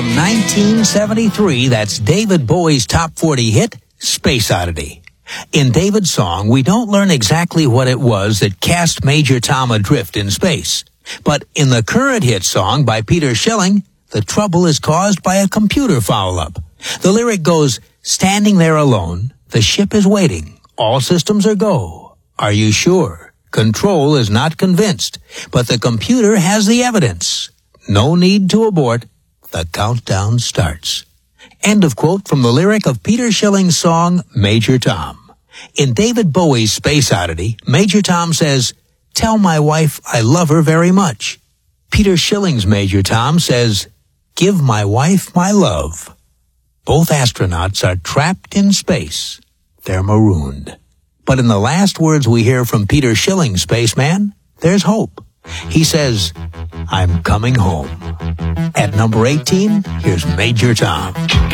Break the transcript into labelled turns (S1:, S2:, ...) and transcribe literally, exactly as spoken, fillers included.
S1: From nineteen seventy-three, that's David Bowie's top forty hit, Space Oddity. In David's song, we don't learn exactly what it was that cast Major Tom adrift in space. But in the current hit song by Peter Schilling, the trouble is caused by a computer foul-up. The lyric goes, standing there alone, the ship is waiting, all systems are go. Are you sure? Control is not convinced, but the computer has the evidence. No need to abort. The countdown starts. End of quote from the lyric of Peter Schilling's song, Major Tom. In David Bowie's Space Oddity, Major Tom says, tell my wife I love her very much. Peter Schilling's Major Tom says, give my wife my love. Both astronauts are trapped in space. They're marooned. But in the last words we hear from Peter Schilling's spaceman, there's hope. He says, I'm coming home. At number eighteen, here's Major Tom.